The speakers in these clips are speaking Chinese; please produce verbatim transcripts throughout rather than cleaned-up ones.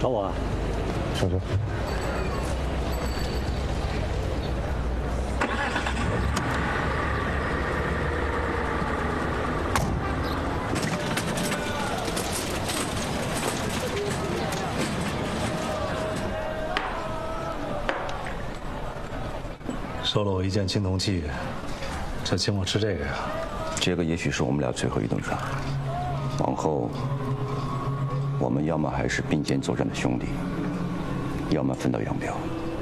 找我啊？ 上车。 收了我一件青铜器，这请我吃这个呀？ 这个也许是我们俩最后一顿饭，往后我们要么还是并肩作战的兄弟，要么分道扬镳。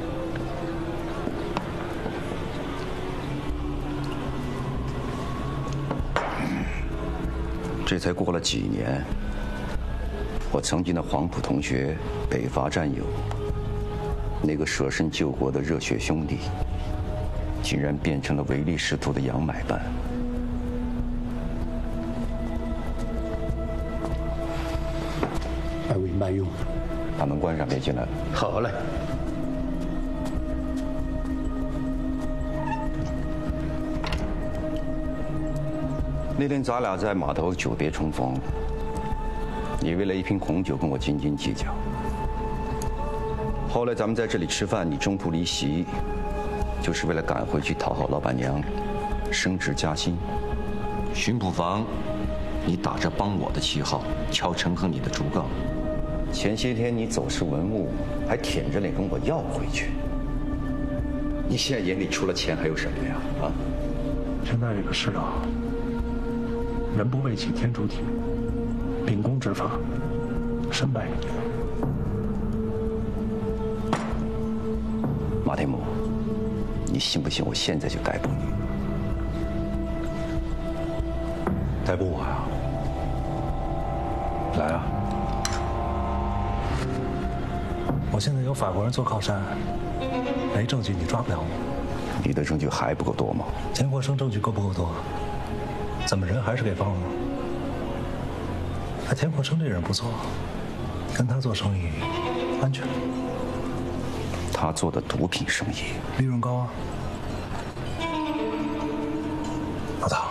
这才过了几年，我曾经的黄埔同学、北伐战友，那个舍身救国的热血兄弟，竟然变成了唯利是图的洋买办。 外围慢用， 把门关上，别进来了。 好嘞。 那天咱俩在码头久别重逢，你为了一瓶红酒跟我斤斤计较。后来咱们在这里吃饭，你中途离席，就是为了赶回去讨好老板娘，升职加薪。巡捕房，你打着帮我的旗号敲陈亨你的竹杠。前些天你走失文物，还舔着脸跟我要回去。你现在眼里除了钱还有什么呀？啊？ 现在这个世道，人不为己，天诛地灭，秉公执法，身败名裂。 马天木，你信不信我现在就逮捕你？ 逮捕我呀？来啊！我现在有法国人做靠山，没证据你抓不了我。 你的证据还不够多吗？ 田国生证据够不够多？怎么人还是给放了？哎，田国生这人不错，跟他做生意安全。 他做的毒品生意利润高啊。老大，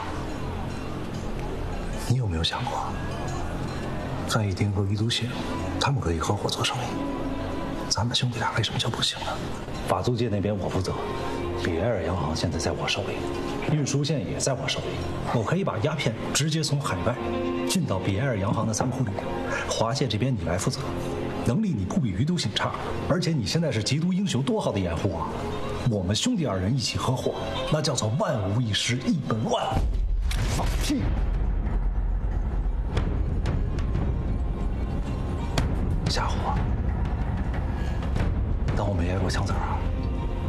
你有没有想过，范一丁和余笃信他们可以合伙做生意，咱们兄弟俩为什么就不行呢？法租界那边我负责，比埃尔洋行现在在我手里，运输线也在我手里，我可以把鸦片直接从海外进到比埃尔洋行的仓库里。华界这边你来负责，能力你不比余笃信差，而且你现在是缉毒英雄，多好的掩护啊！我们兄弟二人一起合伙，那叫做万无一失，一本万利。放屁！吓唬我？当我没挨过枪子儿啊？